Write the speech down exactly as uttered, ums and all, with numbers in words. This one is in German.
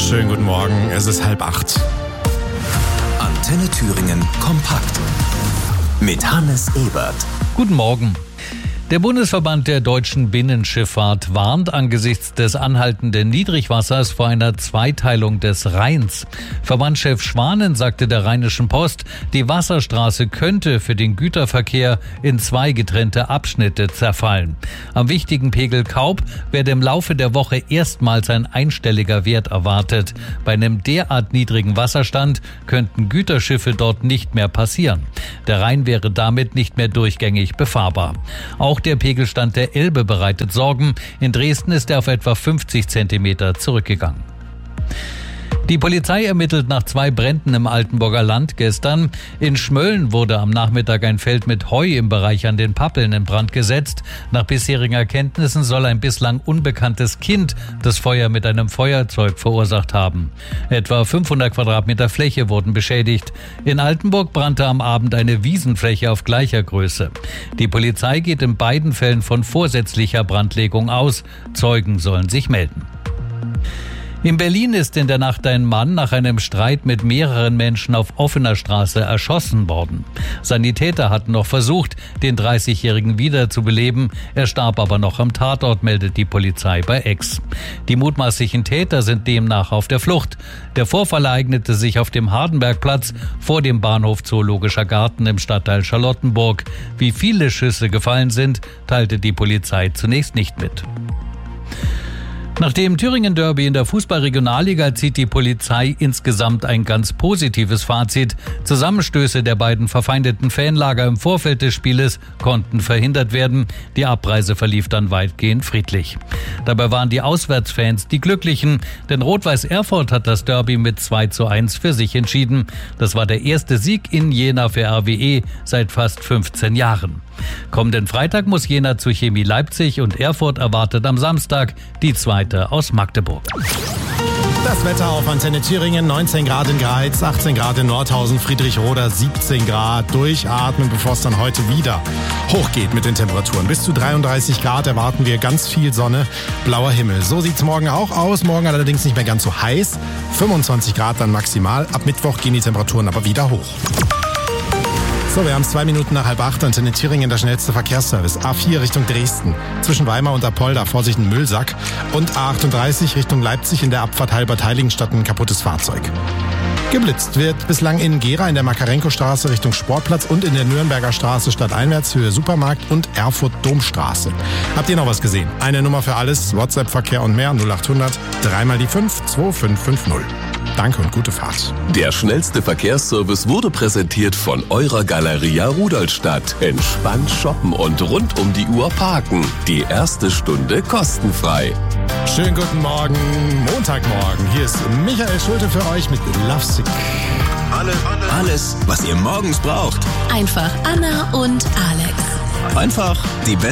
Schönen guten Morgen, es ist halb acht. Antenne Thüringen kompakt mit Hannes Ebert. Guten Morgen. Der Bundesverband der deutschen Binnenschifffahrt warnt angesichts des anhaltenden Niedrigwassers vor einer Zweiteilung des Rheins. Verbandschef Schwanen sagte der Rheinischen Post, die Wasserstraße könnte für den Güterverkehr in zwei getrennte Abschnitte zerfallen. Am wichtigen Pegel Kaub werde im Laufe der Woche erstmals ein einstelliger Wert erwartet. Bei einem derart niedrigen Wasserstand könnten Güterschiffe dort nicht mehr passieren. Der Rhein wäre damit nicht mehr durchgängig befahrbar. Auch der Pegelstand der Elbe bereitet Sorgen. In Dresden ist er auf etwa fünfzig Zentimeter zurückgegangen. Die Polizei ermittelt nach zwei Bränden im Altenburger Land gestern. In Schmölln wurde am Nachmittag ein Feld mit Heu im Bereich an den Pappeln in Brand gesetzt. Nach bisherigen Erkenntnissen soll ein bislang unbekanntes Kind das Feuer mit einem Feuerzeug verursacht haben. Etwa fünfhundert Quadratmeter Fläche wurden beschädigt. In Altenburg brannte am Abend eine Wiesenfläche auf gleicher Größe. Die Polizei geht in beiden Fällen von vorsätzlicher Brandlegung aus. Zeugen sollen sich melden. In Berlin ist in der Nacht ein Mann nach einem Streit mit mehreren Menschen auf offener Straße erschossen worden. Sanitäter hatten noch versucht, den dreißigjährigen wiederzubeleben. Er starb aber noch am Tatort, meldet die Polizei bei X. Die mutmaßlichen Täter sind demnach auf der Flucht. Der Vorfall ereignete sich auf dem Hardenbergplatz vor dem Bahnhof Zoologischer Garten im Stadtteil Charlottenburg. Wie viele Schüsse gefallen sind, teilte die Polizei zunächst nicht mit. Nach dem Thüringen-Derby in der Fußball-Regionalliga zieht die Polizei insgesamt ein ganz positives Fazit. Zusammenstöße der beiden verfeindeten Fanlager im Vorfeld des Spieles konnten verhindert werden. Die Abreise verlief dann weitgehend friedlich. Dabei waren die Auswärtsfans die Glücklichen, denn Rot-Weiß Erfurt hat das Derby mit zwei zu eins für sich entschieden. Das war der erste Sieg in Jena für R W E seit fast fünfzehn Jahren. Kommenden Freitag muss Jena zu Chemie Leipzig und Erfurt erwartet am Samstag die zweite aus Magdeburg. Das Wetter auf Antenne Thüringen, neunzehn Grad in Greiz, achtzehn Grad in Nordhausen, Friedrichroda, siebzehn Grad. Durchatmen, bevor es dann heute wieder hochgeht mit den Temperaturen. Bis zu dreiunddreißig Grad erwarten wir, ganz viel Sonne, blauer Himmel. So sieht's morgen auch aus, morgen allerdings nicht mehr ganz so heiß. fünfundzwanzig Grad dann maximal, ab Mittwoch gehen die Temperaturen aber wieder hoch. So, wir haben es zwei Minuten nach halb acht. Antenne Thüringen, der schnellste Verkehrsservice. A vier Richtung Dresden, zwischen Weimar und Apolda, Vorsicht ein Müllsack. Und A achtunddreißig Richtung Leipzig, in der Abfahrt Halbert-Heiligenstadt ein kaputtes Fahrzeug. Geblitzt wird bislang in Gera in der Makarenko-Straße Richtung Sportplatz und in der Nürnberger Straße stadteinwärts Höhe Supermarkt und Erfurt-Domstraße. Habt ihr noch was gesehen? Eine Nummer für alles, WhatsApp-Verkehr und mehr, null achthundert, dreimal die fünf, zwei fünf fünf null. Danke und gute Fahrt. Der schnellste Verkehrsservice wurde präsentiert von eurer Galeria Rudolstadt. Entspannt shoppen und rund um die Uhr parken. Die erste Stunde kostenfrei. Schönen guten Morgen, Montagmorgen. Hier ist Michael Schulte für euch mit Lovesick. Alles, alles, was ihr morgens braucht. Einfach Anna und Alex. Einfach die